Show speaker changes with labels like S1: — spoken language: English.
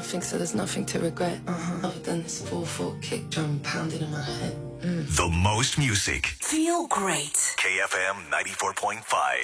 S1: nothing, so there's nothing to regret. Other than this 4/4 kick drum pounding in my head.
S2: The most music.
S3: Feel great.
S2: KFM 94.5.